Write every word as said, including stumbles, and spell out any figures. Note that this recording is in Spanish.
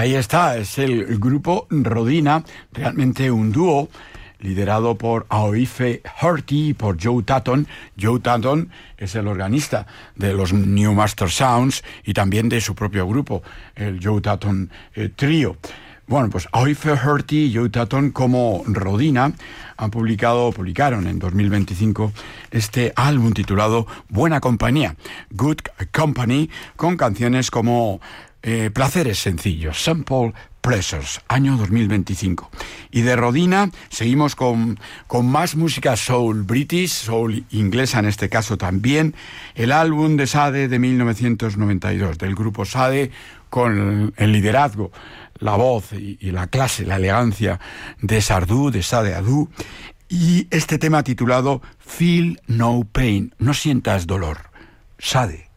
Ahí está, es el grupo Rodina, realmente un dúo liderado por Aoife Horty y por Joe Tatton. Joe Tatton es el organista de los New Master Sounds y también de su propio grupo, el Joe Tatton eh, Trio. Bueno, pues Aoife Horty y Joe Tatton como Rodina han publicado, publicaron en dos mil veinticinco este álbum titulado Buena Compañía, Good Company, con canciones como eh, Placeres Sencillos, Simple Pleasures, año dos mil veinticinco. Y de Rodina seguimos con, con más música soul british, soul inglesa en este caso también, el álbum de Sade de mil novecientos noventa y dos, del grupo Sade, con el liderazgo, la voz y, y la clase, la elegancia de Sardou, de Sade Adu, y este tema titulado Feel No Pain, no sientas dolor, Sade.